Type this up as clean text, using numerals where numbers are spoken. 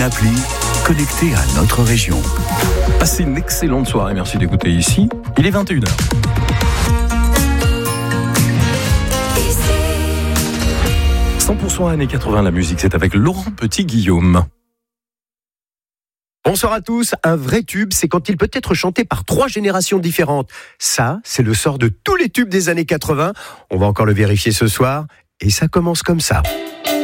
une appli connectée à notre région. Passez une excellente soirée, merci d'écouter ici. Il est 21h. Ici. 100% années 80, la musique, c'est avec Laurent Petit-Guillaume. Bonsoir à tous. Un vrai tube, c'est quand il peut être chanté par 3 générations différentes. Ça, c'est le sort de tous les tubes des années 80. On va encore le vérifier ce soir. Et ça commence comme ça.